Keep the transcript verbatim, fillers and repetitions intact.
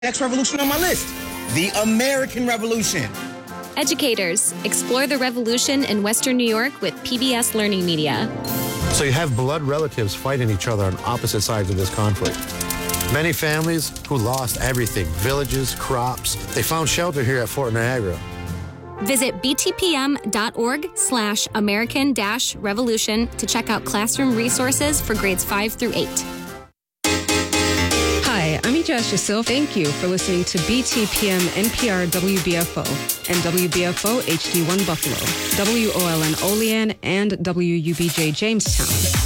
Next revolution on my list, the American Revolution. Educators, explore the revolution in Western New York with P B S Learning Media. So you have blood relatives fighting each other on opposite sides of this conflict. Many families who lost everything, villages, crops, they found shelter here at Fort Niagara. Visit btpm.org slash American dash revolution to check out classroom resources for grades five through eight. Hi, I'm Ijaz Yasil. Thank you for listening to B T P M N P R W B F O and W B F O H D one Buffalo, W O L N Olean, and W U B J Jamestown.